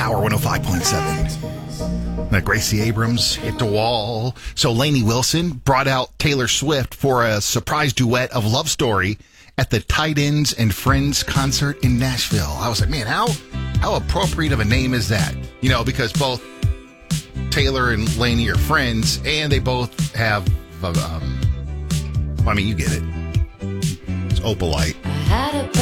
Power 105.7. Now, Gracie Abrams hit the wall. So Lainey Wilson brought out Taylor Swift for a surprise duet of Love Story at the Tight Ends and Friends concert in Nashville. I was like, man, how appropriate of a name is that? You know, because both Taylor and Lainey are friends, and they both have, you get it. It's Opalite.